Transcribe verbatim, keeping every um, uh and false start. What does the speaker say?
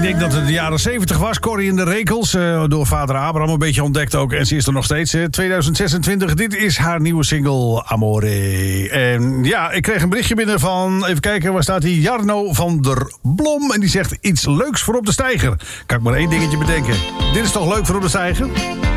denk dat het de jaren zeventig was. Corrie in de Rekels, uh, door vader Abraham een beetje ontdekt ook. En ze is er nog steeds, uh, tweeduizend zesentwintig. Dit is haar nieuwe single, Amore. En ja, ik kreeg een berichtje binnen van, even kijken, waar staat die? Jarno van der Blom. En die zegt iets leuks voor op de steiger. Kan ik maar één dingetje bedenken. Dit is toch leuk voor op de steiger?